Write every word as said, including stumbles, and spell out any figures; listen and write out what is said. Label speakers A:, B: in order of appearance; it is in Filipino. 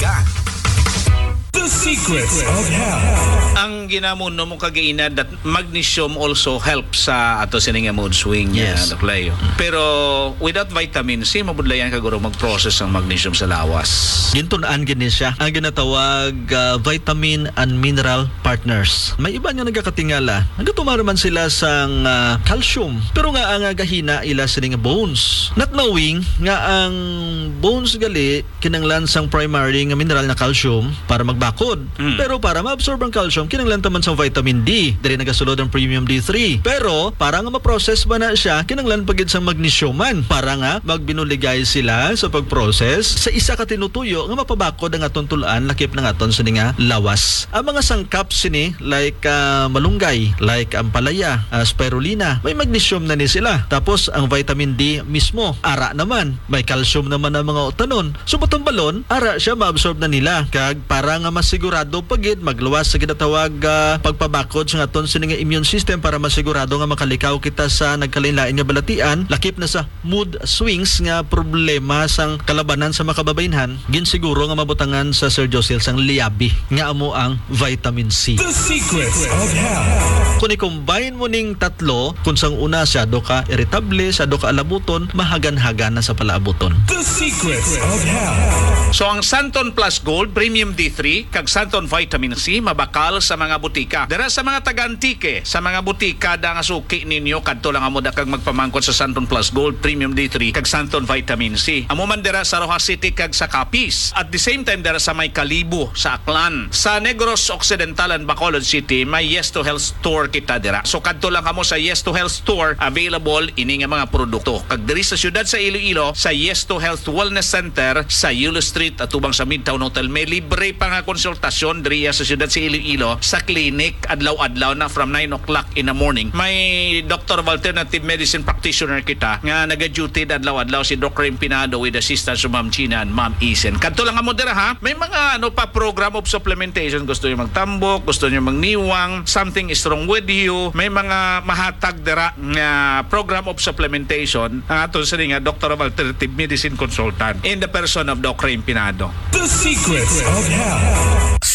A: butika. The Secrets of Health.
B: Ang ginamuno mo kagaina that magnesium also helps sa ato sining nga mood swing
C: Yes.
B: niya, Doklayo. Pero without vitamin C, mabudlayan kaguro mag-process ang magnesium sa lawas.
C: Gintunaan gini siya ang ginatawag uh, vitamin and mineral partners. May iba nga nagakatingala. Nagatumara man sila sang uh, calcium. Pero nga ang uh, gahina ila sa nga bones. Not knowing nga ang bones gali kinanglan sang primary nga mineral na calcium para magbakod.
B: Mm.
C: Pero para ma-absorb ang calcium kinanglan taman sang vitamin D. Diri nagasulod ang premium D three. Pero para nga ma-process ba na siya kinanglan pagid sang magnesium man para nga magbinuligay sila sa pag-process sa isa ka tinutuyo nga mapabakod ang aton tulaan lakip ng aton sa nga lawas. Ang mga sangkap sini like uh, malunggay, like ampalaya, uh, spirulina, may magnesium na ni sila. Tapos ang vitamin D mismo, ara naman, may calcium naman ang mga utanon. So butang balon, ara siya ma-absorb na nila. Kag para nga masigurado pagid magluwas sa ginatawag uh, pagpabakod sa aton sa nga immune system para masigurado nga makalikaw kita sa nagkalain-lain nga balatian, lakip na sa mood swings nga problema sang kalabanan sa makababaynhan, ginsiguro nga mabutangan sa Sir Josel sang liabi nga amo ang vitamin C.
A: The Secrets of Health.
C: Kung i-combine mo ning tatlo, kung sang una siya do ka irritable, siya do ka alabuton, mahagan-hagan na sa palaabuton.
A: The Secrets of Health.
B: So ang Santon Plus Gold, Premium D three, kag Santon Vitamin C, mabakal sa mga butika. Dara sa mga taga-antike, sa mga butika da nga suki ninyo, kadto lang amo da kag magpamangkot sa Santon Plus Gold, Premium D three, kag Santon Vitamin C. Amo man dira sa Rojas City kag sa Capiz. At the same time dara sa may Kalibo, sa Aklan. Sa Negros Occidental and Bacolod City, may Yes to Health Store kita dira. So kadto lang kamo sa Yes to Health Store, available ini nga mga produkto. Kag diri sa syudad sa Iloilo, sa Yes to Health Wellness Center sa Yulo Street at tubang sa Midtown Hotel, may libre pa nga konsultasyon diri sa syudad sa Iloilo sa clinic adlaw-adlaw na from nine o'clock in the morning. May Doctor of Alternative Medicine practitioner kita nga naga-duty adlaw-adlaw si Doctor Empinado with assistance of Ma'am Gina and Ma'am Isen. Kadto lang amo dira ha. May mga ano pa program of supplementation, gusto niyo magtambok, gusto niyo magniwang, something is wrong with you, may mga mahatag dira nga program of supplementation ang aton sa nga Doctor of Alternative Medicine consultant in the person of Doctor Empinado.
A: The Secrets of Health.